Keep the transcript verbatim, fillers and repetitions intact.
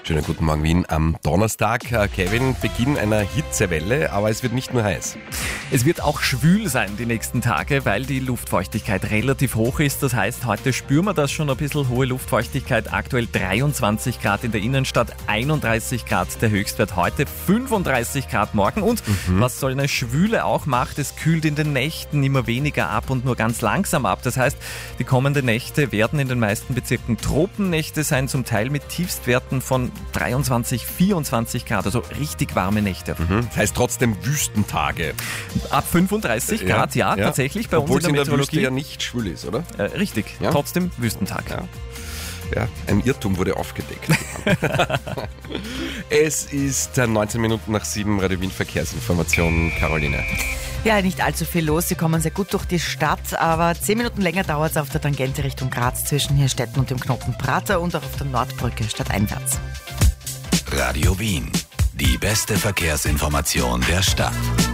Schönen guten Morgen Wien am Donnerstag. Kevin, Beginn einer Hitzewelle, aber es wird nicht nur heiß. Es wird auch schwül sein die nächsten Tage, weil die Luftfeuchtigkeit relativ hoch ist. Das heißt, heute spüren wir das schon ein bisschen, hohe Luftfeuchtigkeit. Aktuell dreiundzwanzig Grad in der Innenstadt, einunddreißig Grad der Höchstwert heute, fünfunddreißig Grad morgen. Und mhm. was so eine Schwüle auch macht, es kühlt in den Nächten immer weniger ab und nur ganz langsam ab. Das heißt, die kommenden Nächte werden in den meisten Bezirken Tropennächte sein, zum Teil mit Tiefstwerten von dreiundzwanzig, vierundzwanzig Grad, also richtig warme Nächte. Mhm. Das heißt trotzdem Wüstentage. Ab fünfunddreißig Grad, ja, ja, tatsächlich bei Obwohl uns in der Meteorologie. Obwohl Meteorologie ja nicht schwül ist, oder? Äh, richtig, ja? trotzdem Wüstentag. Ja. Ja, ein Irrtum wurde aufgedeckt. Es ist neunzehn Minuten nach sieben, Radio Wien Verkehrsinformation, Caroline. Ja, nicht allzu viel los. Sie kommen sehr gut durch die Stadt, aber zehn Minuten länger dauert es auf der Tangente Richtung Graz zwischen Hirstetten und dem Knoten Prater und auch auf der Nordbrücke stadteinwärts. Radio Wien, die beste Verkehrsinformation der Stadt.